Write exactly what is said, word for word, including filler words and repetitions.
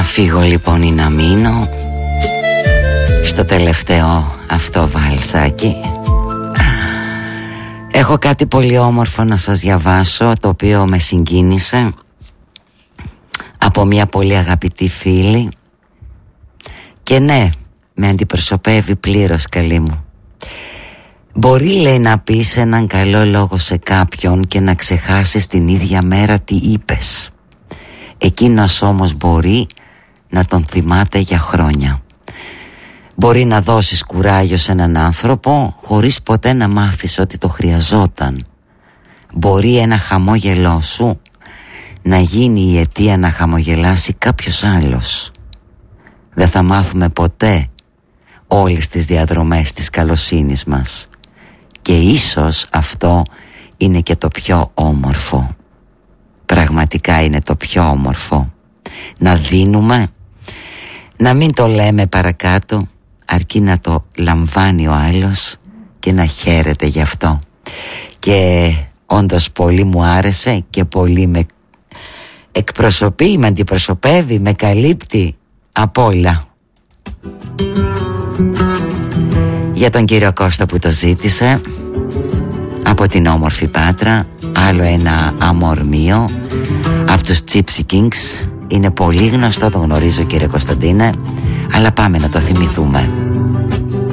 φύγω λοιπόν ή να μείνω στο τελευταίο αυτό βαλσάκι. Έχω κάτι πολύ όμορφο να σας διαβάσω, το οποίο με συγκίνησε, από μια πολύ αγαπητή φίλη. Και ναι, με αντιπροσωπεύει πλήρως, καλή μου. Μπορεί, λέει, να πεις έναν καλό λόγο σε κάποιον και να ξεχάσεις την ίδια μέρα τι είπες. Εκείνος όμως μπορεί να τον θυμάται για χρόνια. Μπορεί να δώσεις κουράγιο σε έναν άνθρωπο χωρίς ποτέ να μάθεις ότι το χρειαζόταν. Μπορεί ένα χαμόγελό σου να γίνει η αιτία να χαμογελάσει κάποιος άλλος. Δεν θα μάθουμε ποτέ όλες τις διαδρομές της καλοσύνης μας. Και ίσως αυτό είναι και το πιο όμορφο. Πραγματικά είναι το πιο όμορφο. Να δίνουμε, να μην το λέμε παρακάτω, αρκεί να το λαμβάνει ο άλλος και να χαίρεται γι' αυτό. Και όντως πολύ μου άρεσε και πολύ με εκπροσωπεί, με αντιπροσωπεύει, με καλύπτει από όλα. Για τον κύριο Κώστα που το ζήτησε, από την όμορφη Πάτρα, άλλο ένα αμορμίο από τους Gypsy Kings. Είναι πολύ γνωστό, το γνωρίζω, κύριε Κωνσταντίνε, αλλά πάμε να το θυμηθούμε.